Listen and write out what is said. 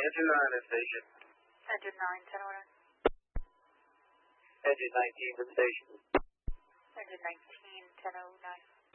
Engine 9 at station. Engine 9, 1009. Engine 19 to the station. Engine 19, 1009.